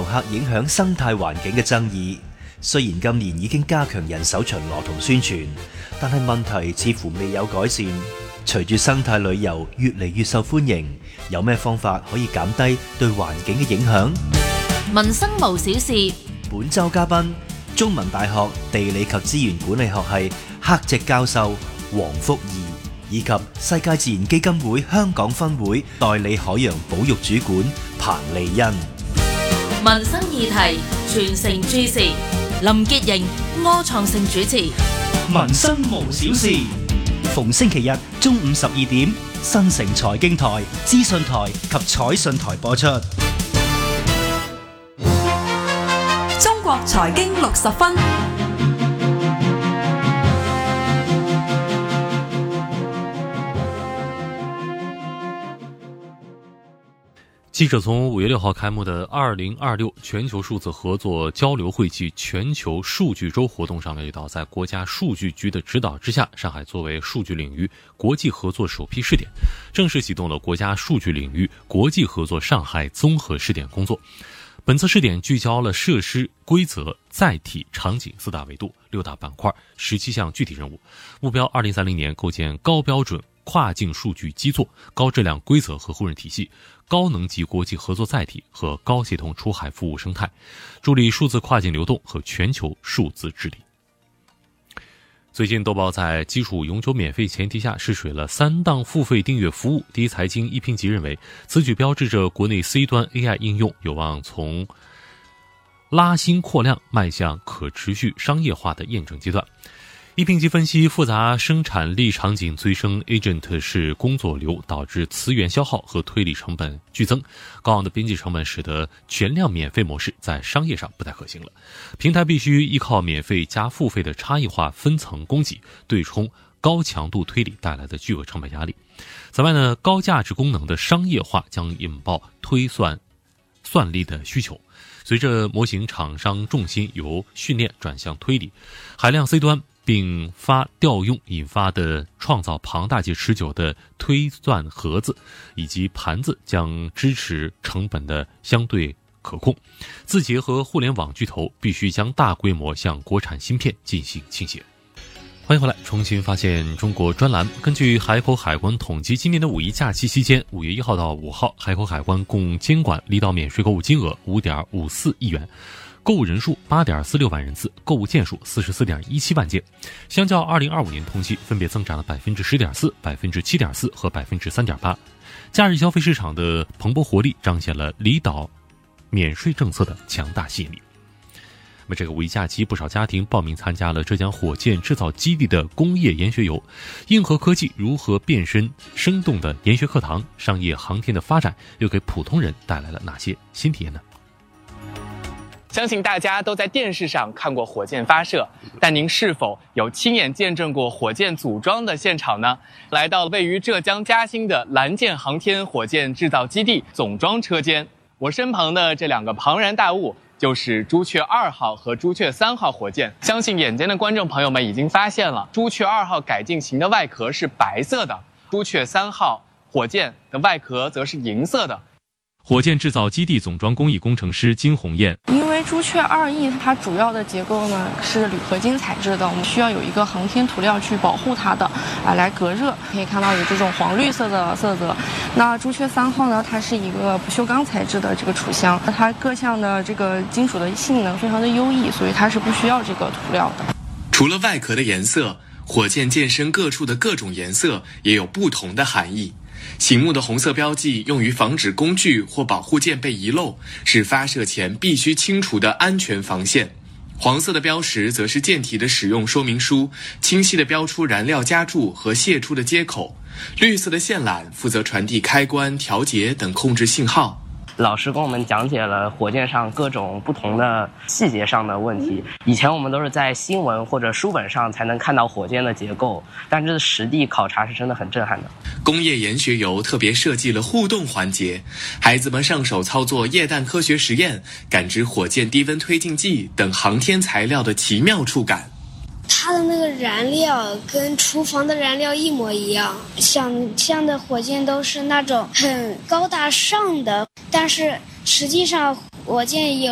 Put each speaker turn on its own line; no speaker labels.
遊客影響生態環境嘅爭議。雖然今年已經加強人手巡邏同宣傳，但係問題似乎未有改善。隨住生態旅遊越嚟越受歡迎，有咩方法可以減低對環境嘅影響？
民生無小事。
本周嘉賓，中文大學地理及資源管理學系客席教授黃福義，以及世界自然基金會香港分會代理海洋保育主管彭莉恩。
民生議題全城注視，林潔瑩、柯創盛主持。
民生無小事，逢星期日中午12點，新城財經台、資訊台及彩訊台播出。
中國財經60分。
记者从5月6号开幕的2026全球数字合作交流会暨全球数据周活动上了解到，在国家数据局的指导之下，上海作为数据领域国际合作首批试点，正式启动了国家数据领域国际合作上海综合试点工作。本次试点聚焦了设施、规则、载体、场景4大维度、6大板块、17项具体任务，目标2030年构建高标准跨境数据基座、高质量规则和互认体系、高能级国际合作载体和高协同出海服务生态，助力数字跨境流动和全球数字治理。最近豆包在基础永久免费前提下试水了3档付费订阅服务。第一财经一评级认为，此举标志着国内 C 端 AI 应用有望从拉新扩量迈向可持续商业化的验证阶段。一评级分析，复杂生产力场景催生 agent 式工作流，导致资源消耗和推理成本剧增，高昂的边际成本使得全量免费模式在商业上不太可行了。平台必须依靠免费加付费的差异化分层供给，对冲高强度推理带来的巨额成本压力。此外呢，高价值功能的商业化将引爆推算力的需求。随着模型厂商重心由训练转向推理，海量 C 端并发调用引发的创造庞大且持久的推算盒子以及盘子，将支持成本的相对可控。字节和互联网巨头必须将大规模向国产芯片进行倾斜。欢迎回来，重新发现中国专栏。根据海口海关统计，今年的五一假期期间，5月1号到5号，海口海关共监管离岛免税购物金额 5.54 亿元，购物人数 8.46 万人次，购物件数 44.17 万件，相较2025年同期分别增长了 10.4%、7.4% 和 3.8%。假日消费市场的蓬勃活力彰显了离岛免税政策的强大吸引力。那么这个五一假期，不少家庭报名参加了浙江火箭制造基地的工业研学游。硬核科技如何变身生动的研学课堂？商业航天的发展又给普通人带来了哪些新体验呢？
相信大家都在电视上看过火箭发射，但您是否有亲眼见证过火箭组装的现场呢？来到位于浙江嘉兴的蓝箭航天火箭制造基地总装车间，我身旁的这2个庞然大物就是朱雀2号和朱雀3号火箭。相信眼尖的观众朋友们已经发现了，朱雀2号改进型的外壳是白色的，朱雀3号火箭的外壳则是银色的。
火箭制造基地总装工艺工程师金红艳，
因为朱雀2E它主要的结构呢是铝合金材质的，我们需要有一个航天涂料去保护它的，来隔热。可以看到有这种黄绿色的色泽。那朱雀3号呢，它是一个不锈钢材质的这个储箱，它各项的这个金属的性能非常的优异，所以它是不需要这个涂料的。
除了外壳的颜色，火箭舰身各处的各种颜色也有不同的含义。醒目的红色标记用于防止工具或保护件被遗漏，是发射前必须清除的安全防线。黄色的标识则是舰体的使用说明书，清晰地标出燃料加注和泄出的接口。绿色的线缆负责传递开关、调节等控制信号。
老师跟我们讲解了火箭上各种不同的细节上的问题。以前我们都是在新闻或者书本上才能看到火箭的结构，但这实地考察是真的很震撼的。
工业研学游特别设计了互动环节，孩子们上手操作液氮科学实验，感知火箭低温推进剂等航天材料的奇妙触感。
它的那个燃料跟厨房的燃料一模一样，想象的火箭都是那种很高大上的，但是实际上火箭有